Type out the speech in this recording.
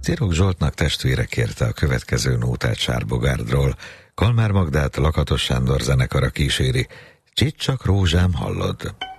Cirok Zsoltnak testvére kérte a következő nótát Sárbogárdról. Kalmár Magdát Lakatos Sándor zenekara kíséri. Csicsak rózsám, hallod?